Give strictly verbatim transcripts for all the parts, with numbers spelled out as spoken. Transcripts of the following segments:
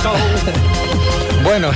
Bueno,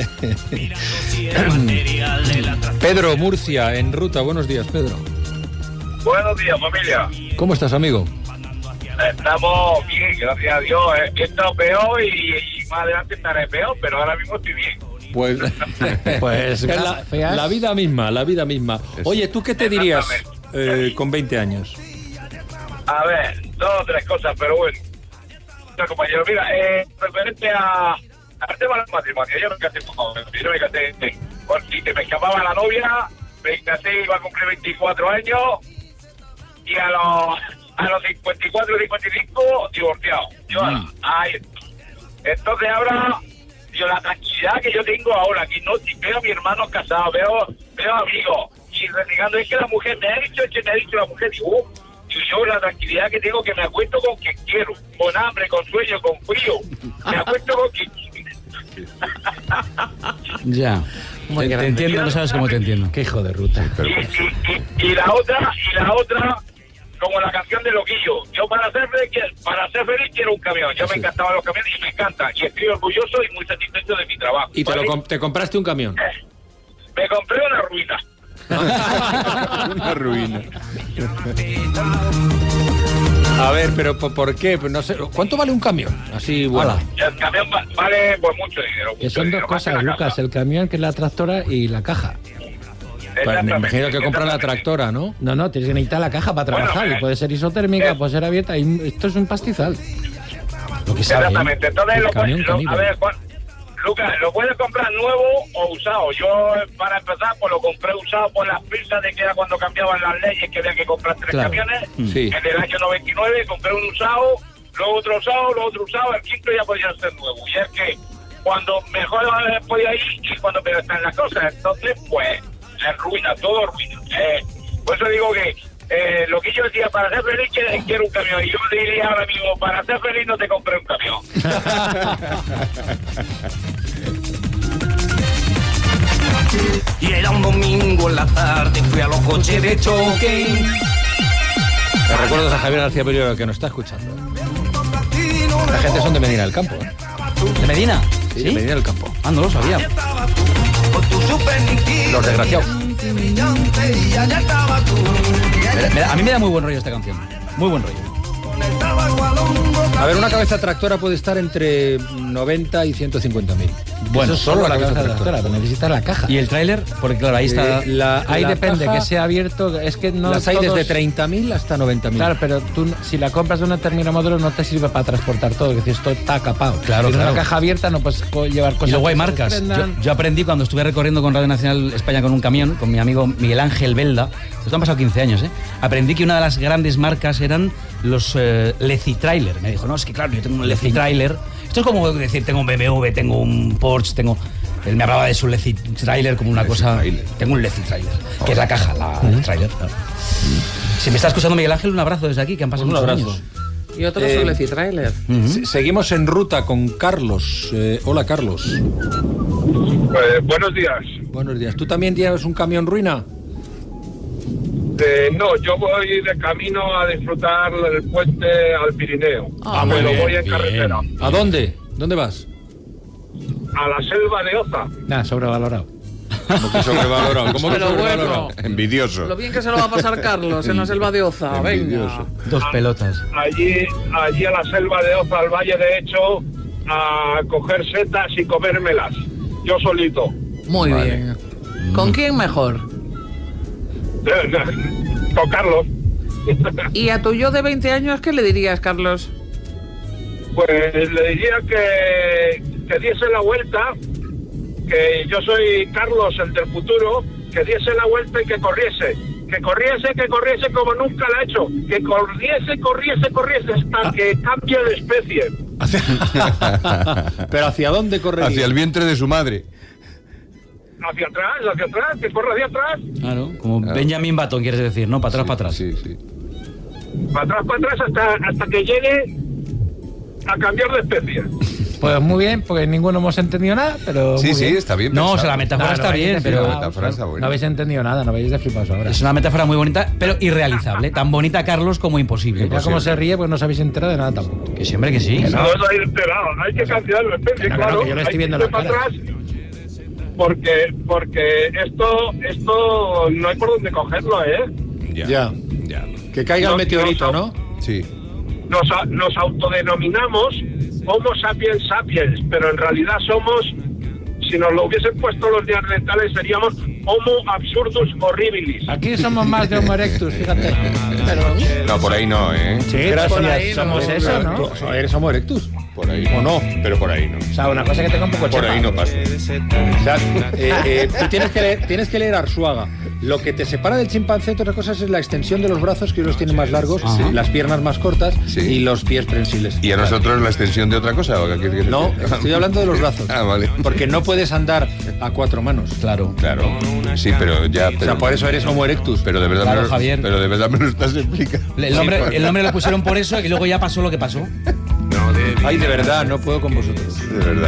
Pedro, Murcia, en ruta. Buenos días, Pedro. Buenos días, familia. ¿Cómo estás, amigo? Estamos bien, gracias a Dios. He estado peor y, y más adelante estaré peor, pero ahora mismo estoy bien. Pues, pues la, la vida misma, la vida misma. Oye, ¿tú qué te dirías eh, con veinte años? A ver, dos o tres cosas, pero bueno. Compañero, mira, eh, referente a... al tema del matrimonio, yo me casé con yo me casé porque me escapaba la novia, me casé, iba a cumplir veinticuatro años y a los a los cincuenta y cuatro, cincuenta y cinco divorciado. Yo mm. ahí entonces ahora yo la tranquilidad que yo tengo ahora, que no veo a mi hermano casado, veo veo amigos y renegando, es que la mujer me ha dicho, es que me ha dicho la mujer, digo, uh, y yo la tranquilidad que tengo, que me acuesto con quien quiero, con hambre, con sueño, con frío, me acuesto con quien quiero. Ya, te, te entiendo, no sabes cómo te entiendo. Qué hijo de ruta. Y, y, y, y la otra, y la otra, como la canción de Loquillo, yo para ser feliz, para ser feliz quiero un camión. Yo sí. me encantaban los camiones y me encantan, y estoy orgulloso y muy satisfecho de mi trabajo. ¿Y ¿vale? te, lo, te compraste un camión? Eh, me compré una ruina. Una ruina. A ver, pero ¿por qué? No sé, ¿cuánto vale un camión? Así, bueno. El camión vale pues mucho dinero. Mucho que son dinero, dos cosas, Lucas, caja. El camión, que es la tractora, y la caja. Pues me imagino que compra la tractora, ¿no? No, no, tienes que necesitar la caja para trabajar, bueno, y puede ser isotérmica, eh, puede ser abierta, y esto es un pastizal. Lo que sabe, exactamente, ¿eh? Entonces, lo, camión, lo, a ver, Juan, Lucas, ¿lo puedes comprar nuevo o usado? Yo, para empezar, pues lo compré usado por las prisas de que era cuando cambiaban las leyes, que había que comprar tres claro. camiones. Sí. En el año noventa y nueve compré un usado, luego otro usado, luego otro usado, el quinto ya podía ser nuevo. Y es que cuando mejor podía ir y cuando peor están las cosas, entonces, pues, es ruina, todo ruina. Eh, por eso digo que eh, lo que yo decía, para ser feliz quiero un camión. Y yo diría ahora mismo, para ser feliz no te compré un camión. Y era un domingo en la tarde, fui a los coches de choque. Me recuerdas a Javier García Perio, que nos está escuchando. La gente son de Medina del Campo, ¿eh? ¿De Medina? Sí, ¿sí? De Medina del Campo. Ah, no lo sabía. Los desgraciados. A mí me da muy buen rollo esta canción. Muy buen rollo. A ver, una cabeza tractora puede estar entre noventa y ciento cincuenta mil. Bueno, eso solo, solo la, la cabeza tractora, tractora, pero necesitas la caja. ¿Y el tráiler? Porque claro, ahí está. Eh, la, ahí la depende, caja, que sea abierto. Es que no. Las hay todos... desde treinta mil hasta noventa mil. Claro, pero tú, si la compras de una determinada modelo, no te sirve para transportar todo. Es decir, esto está capado. Claro, si claro. es una caja abierta, no puedes llevar cosas. Y luego hay marcas. Yo, yo aprendí cuando estuve recorriendo con Radio Nacional España con un camión, con mi amigo Miguel Ángel Belda. Esto han pasado quince años, ¿eh? Aprendí que una de las grandes marcas eran los eh, Leci Trailer. Me dijo, no, es que claro, yo tengo un Leci Trailer. Esto es como decir, tengo un B M W, tengo un Porsche, tengo... Él me hablaba de su Leci Trailer como una Leci cosa... Trailer. Tengo un Leci Trailer, oh, que es la caja, la uh-huh. trailer. Claro. Uh-huh. Si me está escuchando Miguel Ángel, un abrazo desde aquí, que han pasado unos años. Y otros eh, son Leci Trailer. Uh-huh. Seguimos en ruta con Carlos. Eh, hola, Carlos. Pues, buenos días. Buenos días. ¿Tú también tienes un camión ruina? Eh, no, yo voy de camino a disfrutar del puente al Pirineo. Ah, pero bien, voy en bien. carretera. ¿A dónde? ¿Dónde vas? A la selva de Oza. Nah, sobrevalorado. ¿Cómo que sobrevalorado? ¿Cómo que sobrevalorado? Bueno, envidioso. Lo bien que se lo va a pasar Carlos en la selva de Oza. Venga. Dos pelotas. Allí, allí a la selva de Oza, al valle de Hecho, a coger setas y comérmelas. Yo solito. Muy vale. bien. ¿Con quién mejor? Con Carlos. ¿Y a tu yo de veinte años qué le dirías, Carlos? Pues le diría que, que diese la vuelta, que yo soy Carlos, el del futuro, que diese la vuelta y que corriese. Que corriese, que corriese como nunca lo ha hecho. Que corriese, corriese, corriese hasta que cambie de especie. ¿Pero hacia dónde correría? Hacia el vientre de su madre. Hacia atrás, hacia atrás, que corra hacia atrás. Claro, como claro. Benjamin Button, quieres decir, ¿no? Para atrás, sí, para atrás. Sí, sí. Para atrás, para atrás, hasta, hasta que llegue a cambiar de especie. Pues muy bien, porque ninguno hemos entendido nada, pero. Sí, muy sí, bien. está bien. No, pensado. o sea, la metáfora No, está no bien, habéis de pero. flipar, La metáfora está buena. No habéis entendido nada, no habéis de flipados ahora. Es una metáfora muy bonita, pero irrealizable. Tan bonita, Carlos, como imposible. Ya como se ríe, pues no os habéis enterado de nada tampoco. Que siempre que sí. No, no hay enterado, hay que cancelarlo, especie, Que no, que no, claro. que yo le estoy hay viendo que la irse para cara. atrás. Porque, porque esto, esto no hay por dónde cogerlo, ¿eh? Ya. Ya. Ya. Que caiga el No, meteorito, no, ¿no? Sí. Nos, a- nos autodenominamos Homo sapiens sapiens, pero en realidad somos, si nos lo hubiesen puesto los neandertales, seríamos Homo absurdus horribilis. Aquí somos más de Homo erectus, fíjate. Pero, No, por ahí no, ¿eh? sí, Gracias. por ahí somos Somos eso, ¿no? Tú- ¿Eres Homo erectus? Por ahí. ¿O no? Pero por ahí no. O sea, una cosa que tenga un poco Por chepa. ahí no paso. O sea, eh, eh, tú tienes que, leer, tienes que leer Arzuaga. Lo que te separa del chimpancé, entre otras cosas, es la extensión de los brazos, que los tienen más largos, Ajá. las piernas más cortas Sí. y los pies prensiles. ¿Y a nosotros la extensión de otra cosa? ¿O qué quieres No, decir? estoy hablando de los brazos. Ah, vale. Porque no puedes andar a cuatro manos. Claro. Claro. Sí, pero ya. O sea, Pero, por eso eres Homo erectus. pero de verdad Claro, me lo, Javier. Pero de verdad me lo estás explicando. El nombre, el nombre lo pusieron por eso y luego ya pasó lo que pasó. Ay, de verdad, no puedo con vosotros. De verdad.